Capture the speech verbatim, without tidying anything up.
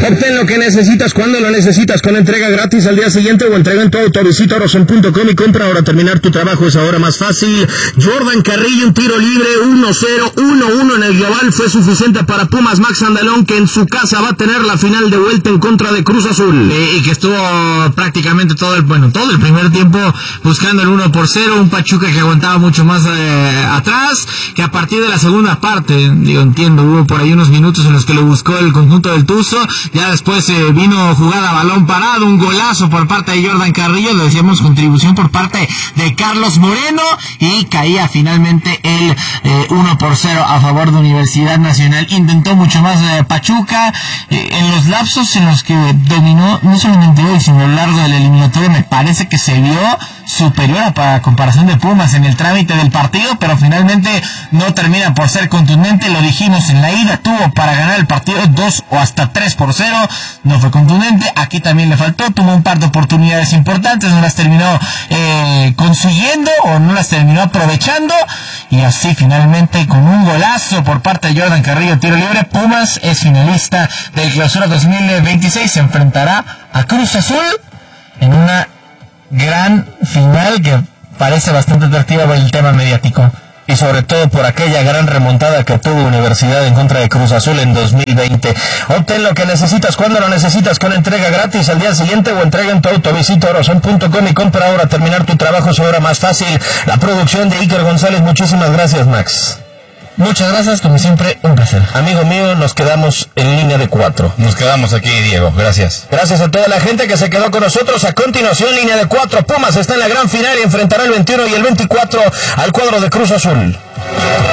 Obtén lo que necesitas cuando lo necesitas con entrega gratis al día siguiente o entrega en tu auto. Visita oroson punto com y compra ahora. Terminar tu trabajo es ahora más fácil. Jordan Carrillo, un tiro libre, uno cero, uno uno en el global, fue suficiente para Pumas. Max Andalón, que en su casa va a tener la final de vuelta en contra de Cruz Azul. Eh, y que estuvo prácticamente todo el, bueno, todo el primer tiempo buscando el uno por cero, un Pachuca que aguantaba mucho más eh, atrás, que a partir de la segunda parte, digo, entiendo, hubo por ahí unos minutos en los que lo buscó el conjunto del Tuzo, ya después eh, vino jugada a balón parado, un golazo por parte de Jordan Carrillo, lo decíamos, contribución por parte de Carlos Moreno, y caía finalmente el eh, uno por cero a favor de Universidad Nacional. Intentó mucho más eh, Pachuca, eh, en los lapsos en los que dominó, no solamente hoy, sino a lo largo de la eliminatoria, me parece que se vio superior a comparación de Pumas en el trámite del partido, pero finalmente no termina por ser contundente. Lo dijimos en la ida, tuvo para ganar el partido dos o hasta tres por cero, no fue contundente. Aquí también le faltó, tuvo un par de oportunidades importantes, no las terminó eh, consiguiendo o no las terminó aprovechando, y así finalmente con un golazo por parte de Jordan Carrillo, tiro libre, Pumas es finalista del Clausura dos mil veintiséis, se enfrentará a Cruz Azul en una gran final que parece bastante atractiva por el tema mediático y sobre todo por aquella gran remontada que tuvo Universidad en contra de Cruz Azul en dos mil veinte. Obtén lo que necesitas cuando lo necesitas con entrega gratis al día siguiente o entrega en tu auto. Visita oroson punto com y compra ahora. Terminar tu trabajo es ahora más fácil. La producción de Iker González. Muchísimas gracias, Max. Muchas gracias, como siempre, un placer. Amigo mío, nos quedamos en línea de cuatro. Nos quedamos aquí, Diego, gracias. Gracias a toda la gente que se quedó con nosotros. A continuación, línea de cuatro. Pumas está en la gran final y enfrentará el veintiuno y el veinticuatro al cuadro de Cruz Azul.